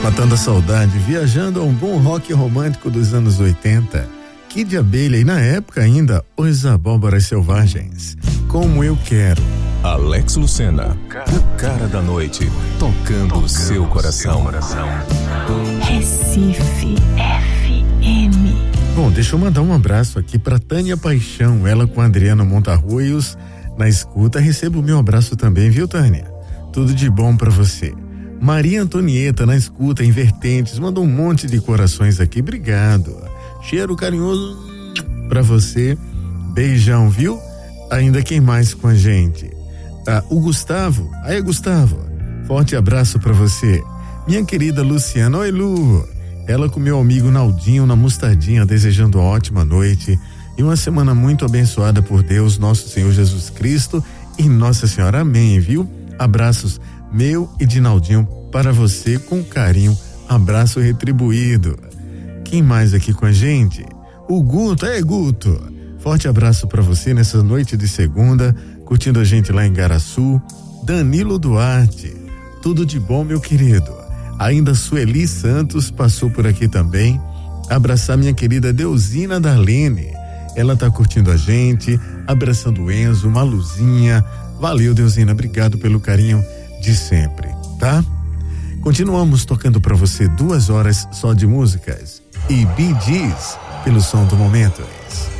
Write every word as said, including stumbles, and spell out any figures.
Matando a saudade, viajando a um bom rock romântico dos anos oitenta. Kid de Abelha e na época ainda Os Abóboras Selvagens. Como eu quero. Alex Lucena, o cara da noite, tocando o seu coração. Recife F M. Bom, deixa eu mandar um abraço aqui pra Tânia Paixão, ela com a Adriana Montarruios na escuta. Receba o meu abraço também, viu, Tânia? Tudo de bom pra você. Maria Antonieta na escuta em Vertentes, mandou um monte de corações aqui, obrigado. Cheiro carinhoso pra você, beijão, viu? Ainda quem mais com a gente? Ah, o Gustavo, aí Gustavo, forte abraço pra você. Minha querida Luciana, oi Lu, ela com meu amigo Naldinho na Mostardinha, desejando uma ótima noite e uma semana muito abençoada por Deus, nosso Senhor Jesus Cristo e Nossa Senhora, amém, viu? Abraços meu e de Naldinho para você com carinho, abraço retribuído. Quem mais aqui com a gente? O Guto, é Guto, forte abraço para você nessa noite de segunda, curtindo a gente lá em Garaçu. Danilo Duarte, tudo de bom, meu querido. Ainda Sueli Santos passou por aqui também. Abraçar minha querida Deusina Darlene, ela tá curtindo a gente, abraçando o Enzo, Maluzinha. Valeu, Deusina, obrigado pelo carinho de sempre, tá? Continuamos tocando para você duas horas só de músicas e Bee Gees pelo som do momento.